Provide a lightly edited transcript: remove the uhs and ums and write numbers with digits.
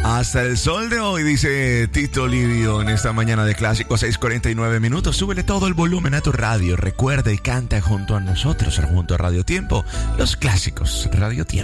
Hasta el sol de hoy, dice Tito Livio en esta mañana de Clásico, 6:49 minutos. Súbele todo el volumen a tu radio. Recuerda y canta junto a nosotros, junto a Radio Tiempo, los clásicos Radio Tiempo.